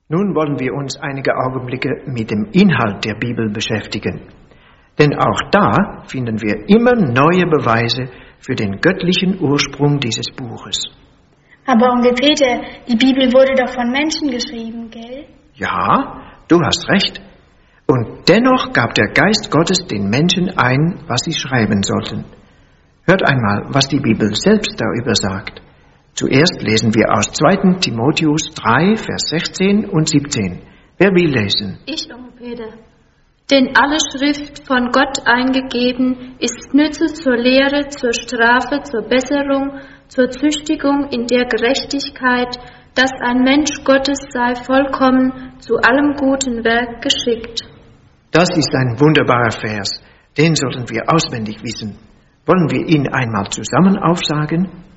Nun wollen wir uns einige Augenblicke mit dem Inhalt der Bibel beschäftigen. Denn auch da finden wir immer neue Beweise für den göttlichen Ursprung dieses Buches. Aber Onkel Peter, die Bibel wurde doch von Menschen geschrieben, gell? Ja, du hast recht. Und dennoch gab der Geist Gottes den Menschen ein, was sie schreiben sollten. Hört einmal, was die Bibel selbst darüber sagt. Zuerst lesen wir aus 2. Timotheus 3, Vers 16 und 17. Wer will lesen? Ich, Onkel Peter. Denn alle Schrift von Gott eingegeben ist nütze zur Lehre, zur Strafe, zur Besserung, zur Züchtigung in der Gerechtigkeit, dass ein Mensch Gottes sei vollkommen, zu allem guten Werk geschickt. Das ist ein wunderbarer Vers. Den sollten wir auswendig wissen. Wollen wir ihn einmal zusammen aufsagen?